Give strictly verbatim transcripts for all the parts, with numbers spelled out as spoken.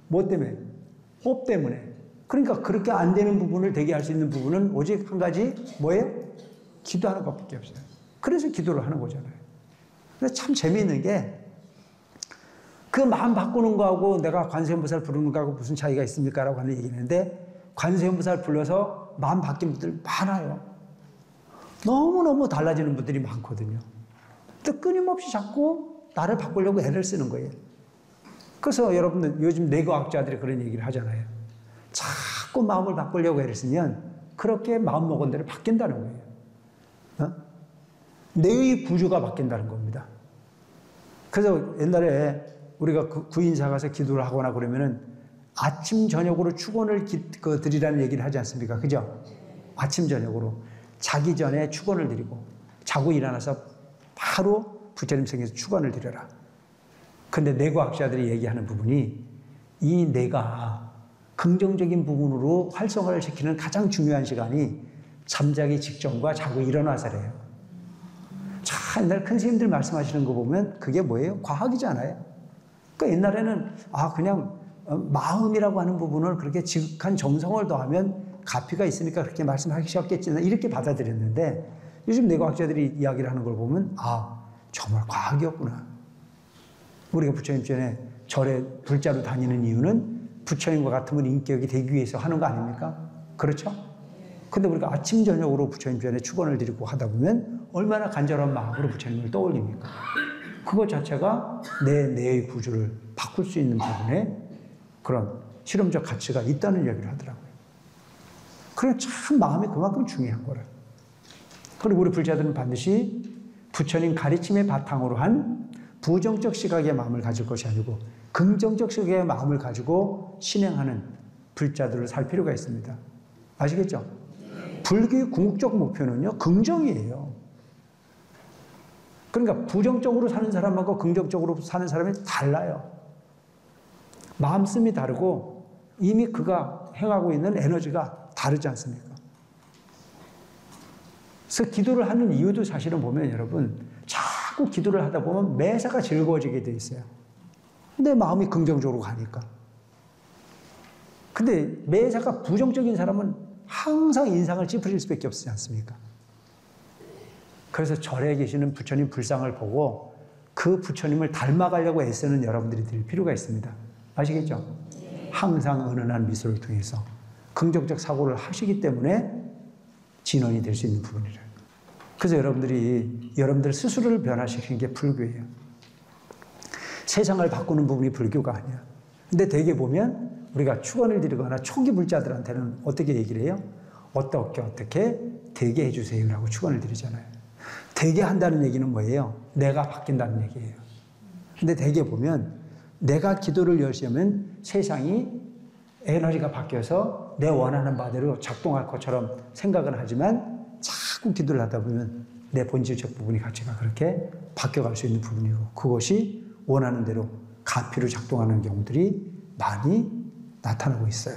뭐 때문에? 법 때문에. 그러니까 그렇게 안 되는 부분을 되게 할 수 있는 부분은 오직 한 가지 뭐예요? 기도하는 것밖에 없어요. 그래서 기도를 하는 거잖아요. 근데 참 재미있는 게 그 마음 바꾸는 거하고 내가 관세음보살 부르는 거하고 무슨 차이가 있습니까? 라고 하는 얘기를 했는데 관세음보살 불러서 마음 바뀐 분들 많아요. 너무너무 달라지는 분들이 많거든요. 근데 끊임없이 자꾸 나를 바꾸려고 애를 쓰는 거예요. 그래서 여러분들 요즘 뇌과학자들이 그런 얘기를 하잖아요. 자꾸 마음을 바꾸려고 애를 쓰면 그렇게 마음먹은 대로 바뀐다는 거예요. 어? 뇌의 구조가 바뀐다는 겁니다. 그래서 옛날에 우리가 구, 구인사 가서 기도를 하거나 그러면은 아침 저녁으로 축원을 기, 그, 드리라는 얘기를 하지 않습니까? 그죠? 아침 저녁으로 자기 전에 축원을 드리고 자고 일어나서 바로 부처님 생에서 축원을 드려라. 근데 뇌과학자들이 얘기하는 부분이 이 뇌가 긍정적인 부분으로 활성화를 시키는 가장 중요한 시간이 잠자기 직전과 자고 일어나서래요. 자, 옛날 큰 스님들 말씀하시는 거 보면 그게 뭐예요? 과학이잖아요. 그러니까 옛날에는 아 그냥 마음이라고 하는 부분을 그렇게 지극한 정성을 더하면 가피가 있으니까 그렇게 말씀하셨겠지 이렇게 받아들였는데 요즘 뇌과학자들이 이야기를 하는 걸 보면 아 정말 과학이었구나. 우리가 부처님 전에 절에 불자로 다니는 이유는 부처님과 같은 인격이 되기 위해서 하는 거 아닙니까? 그렇죠? 근데 우리가 아침 저녁으로 부처님 전에 축원을 드리고 하다 보면 얼마나 간절한 마음으로 부처님을 떠올립니까? 그것 자체가 내 뇌의 구조를 바꿀 수 있는 부분에 그런 실험적 가치가 있다는 이야기를 하더라고요. 그래 참 마음이 그만큼 중요한 거라. 그리고 우리 불자들은 반드시 부처님 가르침의 바탕으로 한 부정적 시각의 마음을 가질 것이 아니고 긍정적 시각의 마음을 가지고 신행하는 불자들을 살 필요가 있습니다. 아시겠죠? 불교의 궁극적 목표는요, 긍정이에요. 그러니까 부정적으로 사는 사람하고 긍정적으로 사는 사람이 달라요. 마음씀이 다르고 이미 그가 행하고 있는 에너지가 다르지 않습니까? 그래서 기도를 하는 이유도 사실은 보면 여러분 자꾸 기도를 하다 보면 매사가 즐거워지게 돼 있어요. 내 마음이 긍정적으로 가니까. 근데 매사가 부정적인 사람은 항상 인상을 찌푸릴 수밖에 없지 않습니까? 그래서 절에 계시는 부처님 불상을 보고 그 부처님을 닮아가려고 애쓰는 여러분들이 될 필요가 있습니다. 아시겠죠? 항상 은은한 미소를 통해서 긍정적 사고를 하시기 때문에 진원이 될 수 있는 부분이래요. 그래서 여러분들이 여러분들 스스로를 변화시키는 게 불교예요. 세상을 바꾸는 부분이 불교가 아니야. 근데 대개 보면 우리가 축원을 드리거나 초기 불자들한테는 어떻게 얘기를 해요? 어떻게 어떻게 되게 해주세요라고 축원을 드리잖아요. 되게 한다는 얘기는 뭐예요? 내가 바뀐다는 얘기예요. 근데 대개 보면 내가 기도를 열심히 하면 세상이 에너지가 바뀌어서 내 원하는 바대로 작동할 것처럼 생각은 하지만 자꾸 기도를 하다 보면 내 본질적 부분이 가치가 그렇게 바뀌어갈 수 있는 부분이고 그것이 원하는 대로 가피로 작동하는 경우들이 많이 나타나고 있어요.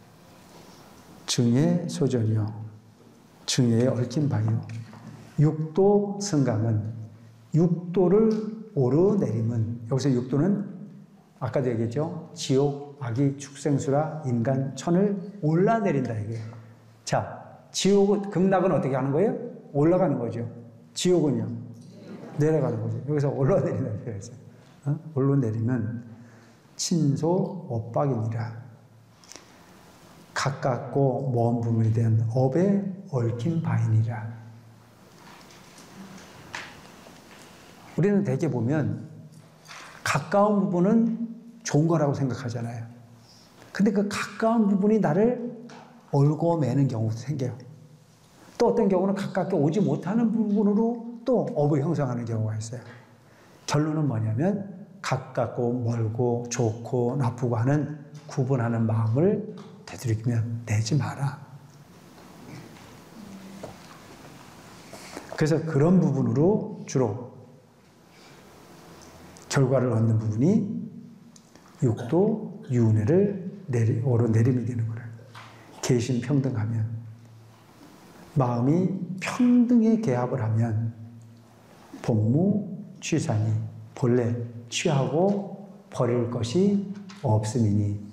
증의 소전이요. 증의 얽힌 바요. 육도 승강은 육도를 오르내림은 여기서 육도는 아까도 얘기했죠. 지옥, 악이, 축생수라, 인간, 천을 올라내린다 이게. 자, 지옥, 극락은 어떻게 하는 거예요? 올라가는 거죠. 지옥은요? 내려가는 거죠. 여기서 올라내린다는 표현이 있어요. 어? 올라내리면 친소 엇박이니라. 가깝고 먼 부분에 대한 업에 얽힌 바이니라. 우리는 대개 보면 가까운 부분은 좋은 거라고 생각하잖아요. 근데 그 가까운 부분이 나를 얼고 매는 경우도 생겨요. 또 어떤 경우는 가깝게 오지 못하는 부분으로 또 업을 형성하는 경우가 있어요. 결론은 뭐냐면 가깝고 멀고 좋고 나쁘고 하는 구분하는 마음을 되도록이면 내지 마라. 그래서 그런 부분으로 주로 결과를 얻는 부분이 육도 유은혜를 내리, 오로 내림이 되는 거예요. 개심 평등하면 마음이 평등에 개합을 하면 본무 취사니 본래 취하고 버릴 것이 없음이니